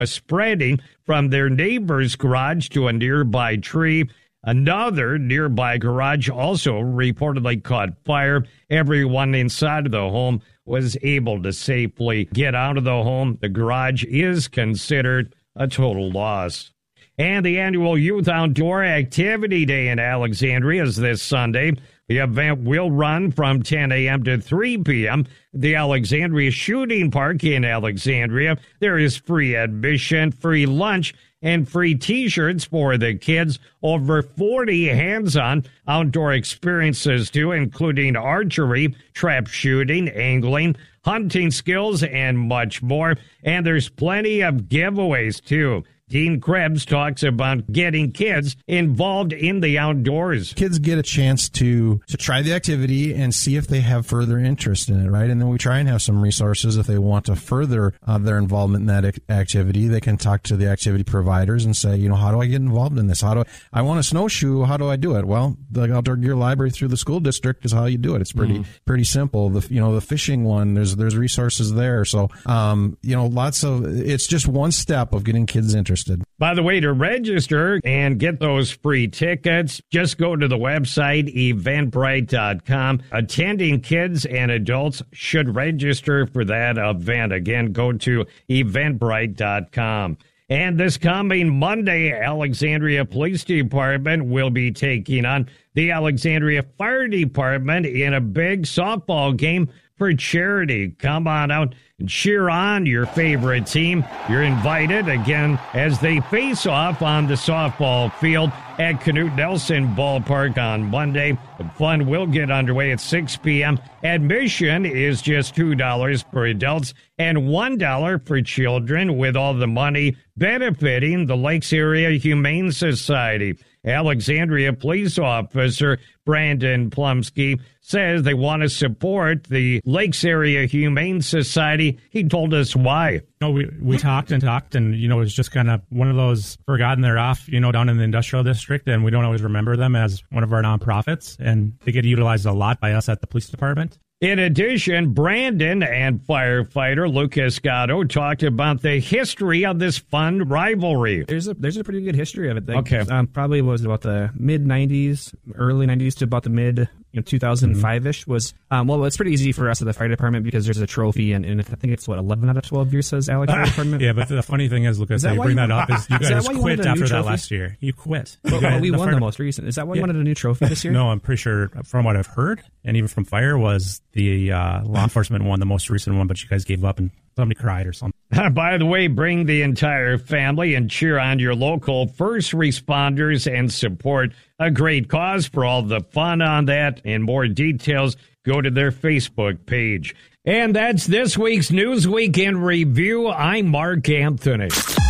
spreading from their neighbor's garage to a nearby tree. Another nearby garage also reportedly caught fire. Everyone inside of the home was able to safely get out of the home. The garage is considered a total loss. And the annual Youth Outdoor Activity Day in Alexandria is this Sunday. The event will run from 10 a.m. to 3 p.m. The Alexandria Shooting Park in Alexandria. There is free admission, free lunch, and free T-shirts for the kids. Over 40 hands-on outdoor experiences, too, including archery, trap shooting, angling, hunting skills, and much more. And there's plenty of giveaways, too. Dean Krebs talks about getting kids involved in the outdoors. Kids get a chance to try the activity and see if they have further interest in it, right? And then we try and have some resources if they want to further their involvement in that activity. They can talk to the activity providers and say, how do I get involved in this? I want a snowshoe. How do I do it? Well, the Outdoor Gear Library through the school district is how you do it. It's pretty simple. The fishing one, there's resources there. So, it's just one step of getting kids interested. By the way, to register and get those free tickets, just go to the website, eventbrite.com. Attending kids and adults should register for that event. Again, go to eventbrite.com. And this coming Monday, Alexandria Police Department will be taking on the Alexandria Fire Department in a big softball game for charity. Come on out and cheer on your favorite team. You're invited again as they face off on the softball field at Knute Nelson Ballpark on Monday. The fun will get underway at 6 p.m. Admission is just $2 for adults and $1 for children, with all the money benefiting the Lakes Area Humane Society. Alexandria police officer Brandon Plumsky says they want to support the Lakes Area Humane Society. He told us why. We talked, and it was just kind of one of those forgotten. They're off, down in the industrial district, and we don't always remember them as one of our nonprofits, and they get utilized a lot by us at the police department. In addition, Brandon and firefighter Lucas Gatto talked about the history of this fun rivalry. There's a pretty good history of it. Okay. Probably was about the mid-'90s, early 90s to about the mid 2005-ish was, it's pretty easy for us at the fire department because there's a trophy, and I think it's, 11 out of 12 years says Alex Fire Department? Yeah, but the funny thing is, Lucas, you bring that up, is you guys quit after that last year. You quit. Well, we won the most recent. Is that why you wanted a new trophy this year? No, I'm pretty sure, from what I've heard, and even from fire, was the law enforcement one, the most recent one, but you guys gave up and somebody cried or something. By the way, bring the entire family and cheer on your local first responders and support a great cause. For all the fun on that and more details, go to their Facebook page. And that's this week's Newsweek in Review. I'm Mark Anthony.